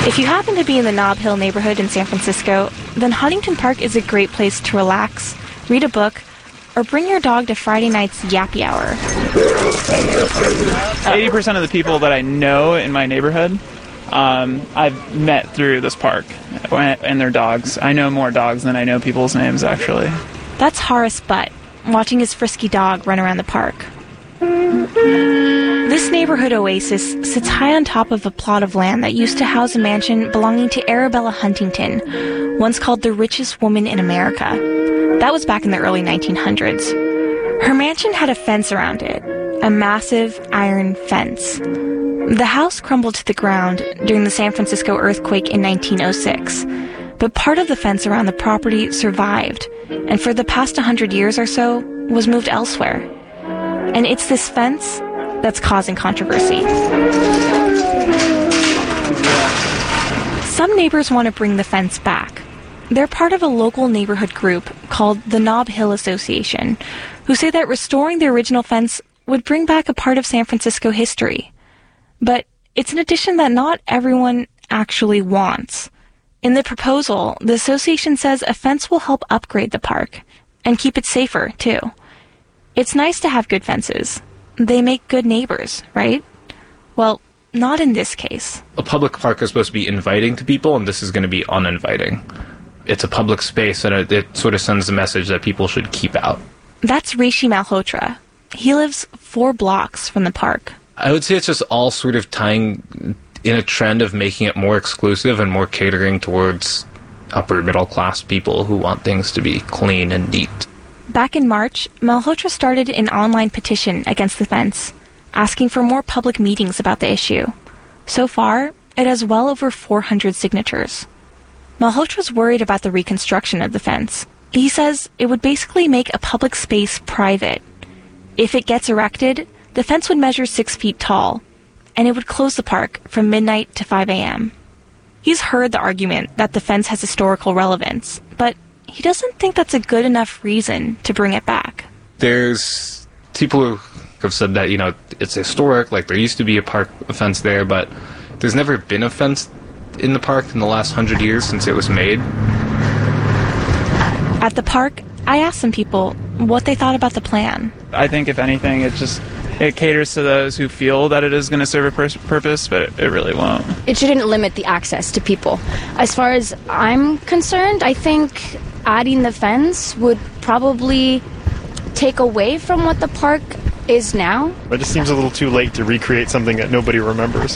If you happen to be in the Nob Hill neighborhood in San Francisco, then Huntington Park is a great place to relax, read a book, or bring your dog to Friday night's Yappy Hour. 80% of the people that I know in my neighborhood, I've met through this park and their dogs. I know more dogs than I know people's names, actually. That's Horace Butt, watching his frisky dog run around the park. This neighborhood oasis sits high on top of a plot of land that used to house a mansion belonging to Arabella Huntington, once called the richest woman in America. That was back in the early 1900s. Her mansion had a fence around it, a massive iron fence. The house crumbled to the ground during the San Francisco earthquake in 1906, but part of the fence around the property survived, and for the past 100 years or so, was moved elsewhere. And it's this fence that's causing controversy. Some neighbors want to bring the fence back. They're part of a local neighborhood group called the Nob Hill Association, who say that restoring the original fence would bring back a part of San Francisco history. But it's an addition that not everyone actually wants. In the proposal, the association says a fence will help upgrade the park and keep it safer, too. It's nice to have good fences. They make good neighbors, right? Well, not in this case. A public park is supposed to be inviting to people, and this is going to be uninviting. It's a public space, and it sort of sends the message that people should keep out. That's Rishi Malhotra. He lives 4 blocks from the park. I would say it's just all sort of tying in a trend of making it more exclusive and more catering towards upper middle class people who want things to be clean and neat. Back in March, Malhotra started an online petition against the fence, asking for more public meetings about the issue. So far, it has well over 400 signatures. Malhotra's worried about the reconstruction of the fence. He says it would basically make a public space private. If it gets erected, the fence would measure 6 feet tall, and it would close the park from midnight to 5 a.m. He's heard the argument that the fence has historical relevance, but he doesn't think that's a good enough reason to bring it back. There's people who have said that, it's historic, like there used to be a fence there, but there's never been a fence in the park in the last 100 years since it was made. At the park, I asked some people what they thought about the plan. I think, if anything, it caters to those who feel that it is going to serve a purpose, but it really won't. It shouldn't limit the access to people. As far as I'm concerned, I think adding the fence would probably take away from what the park is now. It just seems a little too late to recreate something that nobody remembers.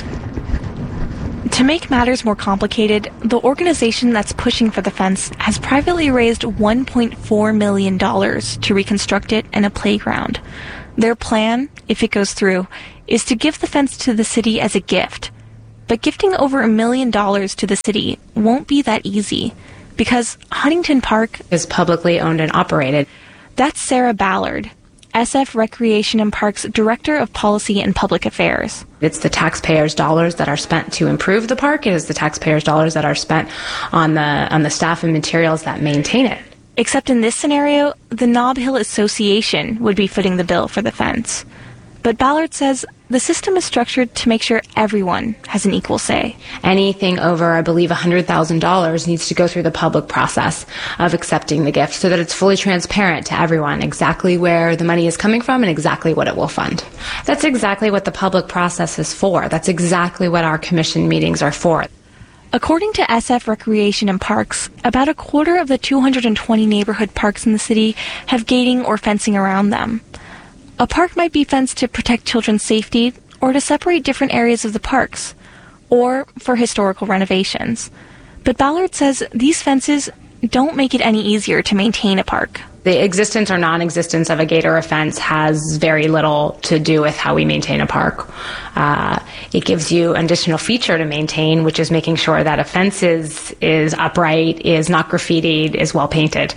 To make matters more complicated, the organization that's pushing for the fence has privately raised $1.4 million to reconstruct it and a playground. Their plan, if it goes through, is to give the fence to the city as a gift. But gifting over $1 million to the city won't be that easy, because Huntington Park is publicly owned and operated. That's Sarah Ballard, SF Recreation and Parks Director of Policy and Public Affairs. It's the taxpayers' dollars that are spent to improve the park. It is the taxpayers' dollars that are spent on the staff and materials that maintain it. Except in this scenario, the Nob Hill Association would be footing the bill for the fence. But Ballard says the system is structured to make sure everyone has an equal say. Anything over, I believe, $100,000 needs to go through the public process of accepting the gift so that it's fully transparent to everyone exactly where the money is coming from and exactly what it will fund. That's exactly what the public process is for. That's exactly what our commission meetings are for. According to SF Recreation and Parks, about a quarter of the 220 neighborhood parks in the city have gating or fencing around them. A park might be fenced to protect children's safety or to separate different areas of the parks, or for historical renovations. But Ballard says these fences don't make it any easier to maintain a park. The existence or non-existence of a gate or a fence has very little to do with how we maintain a park. It gives you an additional feature to maintain, which is making sure that a fence is upright, is not graffitied, is well painted.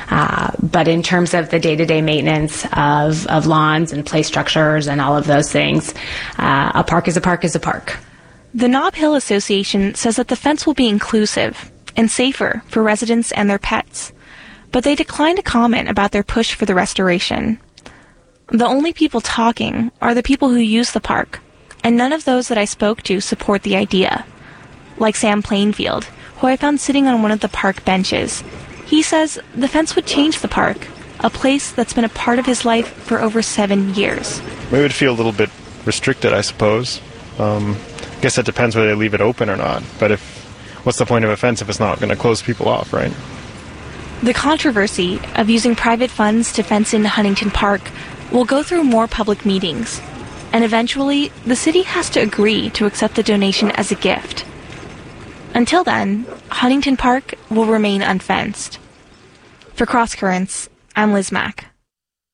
But in terms of the day-to-day maintenance of lawns and play structures and all of those things, a park is a park is a park. The Nob Hill Association says that the fence will be inclusive and safer for residents and their pets, but they declined to comment about their push for the restoration. The only people talking are the people who use the park, and none of those that I spoke to support the idea. like Sam Plainfield, who I found sitting on one of the park benches. He says the fence would change the park, a place that's been a part of his life for over 7 years. We would feel a little bit restricted, I suppose. I guess it depends whether they leave it open or not. But what's the point of a fence if it's not going to close people off, right? The controversy of using private funds to fence in Huntington Park will go through more public meetings, and eventually the city has to agree to accept the donation as a gift. Until then, Huntington Park will remain unfenced. For Cross Currents, I'm Liz Mack.